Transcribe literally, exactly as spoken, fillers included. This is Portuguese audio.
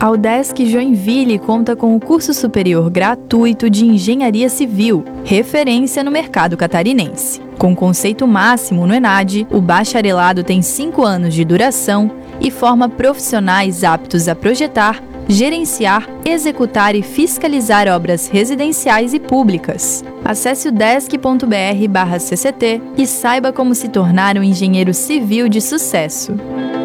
A Udesc Joinville conta com o curso superior gratuito de Engenharia Civil, referência no mercado catarinense. Com conceito máximo no ENAD, o bacharelado tem cinco anos de duração e forma profissionais aptos a projetar, gerenciar, executar e fiscalizar obras residenciais e públicas. Acesse udesc ponto br barra C C T e saiba como se tornar um engenheiro civil de sucesso.